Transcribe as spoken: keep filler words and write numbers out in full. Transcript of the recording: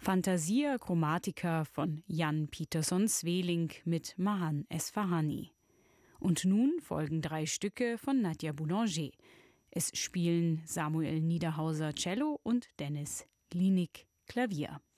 Fantasia Chromatica von Jan Pietersson Sweelinck mit Mahan Esfahani. Und nun folgen drei Stücke von Nadia Boulanger. Es spielen Samuel Niederhauser Cello und Dennis Linig Klavier.